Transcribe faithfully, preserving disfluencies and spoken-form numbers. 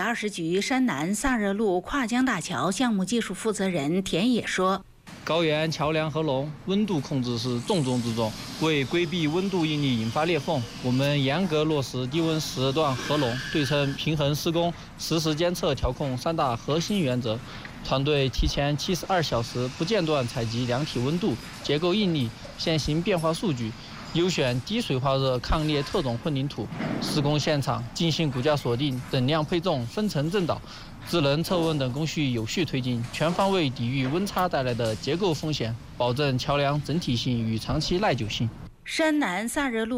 二十局山南萨热路跨江大桥项目技术负责人田野说。 高原桥梁合龙温度控制是重中之重，为规避温度应力引发裂缝，我们严格落实低温时段合龙、对称平衡施工、实时监测调控三大核心原则。团队提前七十二小时不间断采集量体温度、结构应力、线形变化数据，优选低水化热抗裂特种混凝土。施工现场进行骨架锁定、等量配重、分层正导。 智能测温等工序有序推进，全方位抵御温差带来的结构风险，保证桥梁整体性与长期耐久性。 山南萨热路。